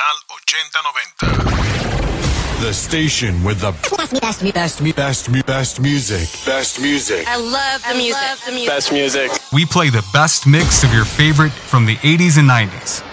Canal 8090. The station with the best music. Best music. I love the music. Best music. We play the best mix of your favorite from the 80s and 90s.